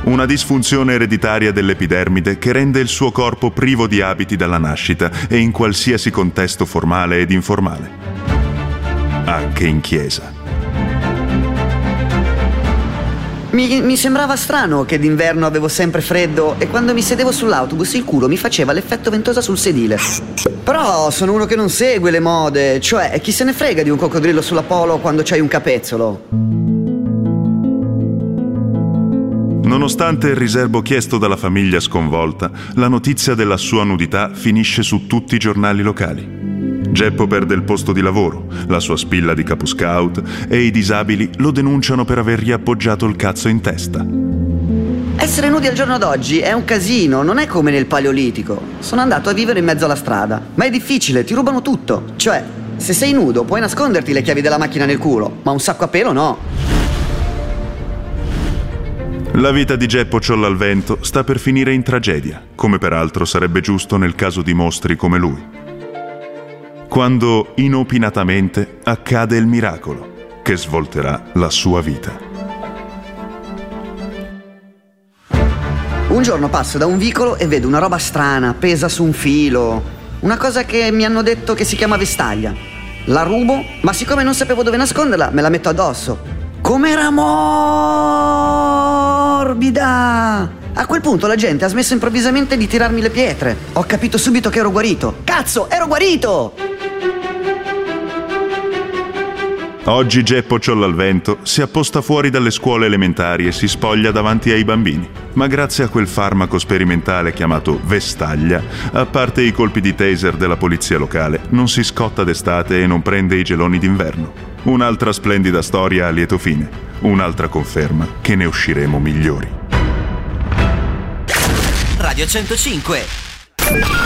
Una disfunzione ereditaria dell'epidermide che rende il suo corpo privo di abiti dalla nascita e in qualsiasi contesto formale ed informale. Anche in chiesa. Mi sembrava strano che d'inverno avevo sempre freddo e quando mi sedevo sull'autobus il culo mi faceva l'effetto ventosa sul sedile. Però sono uno che non segue le mode, cioè chi se ne frega di un coccodrillo sulla Polo quando c'hai un capezzolo? Nonostante il riserbo chiesto dalla famiglia sconvolta, la notizia della sua nudità finisce su tutti i giornali locali. Geppo perde il posto di lavoro, la sua spilla di Capo Scout e i disabili lo denunciano per avergli appoggiato il cazzo in testa. Essere nudi al giorno d'oggi è un casino, non è come nel Paleolitico. Sono andato a vivere in mezzo alla strada, ma è difficile, ti rubano tutto. Cioè, se sei nudo puoi nasconderti le chiavi della macchina nel culo, ma un sacco a pelo no. La vita di Geppo Ciolla al Vento sta per finire in tragedia, come peraltro sarebbe giusto nel caso di mostri come lui. Quando inopinatamente accade il miracolo che svolterà la sua vita. Un giorno passo da un vicolo e vedo una roba strana, appesa su un filo. Una cosa che mi hanno detto che si chiama vestaglia. La rubo, ma siccome non sapevo dove nasconderla, me la metto addosso. Com'era morbida! A quel punto la gente ha smesso improvvisamente di tirarmi le pietre. Ho capito subito che ero guarito. Cazzo, ero guarito! Oggi Geppo Ciolla al Vento si apposta fuori dalle scuole elementari e si spoglia davanti ai bambini. Ma grazie a quel farmaco sperimentale chiamato Vestaglia, a parte i colpi di taser della polizia locale, non si scotta d'estate e non prende i geloni d'inverno. Un'altra splendida storia a lieto fine. Un'altra conferma che ne usciremo migliori. Radio 105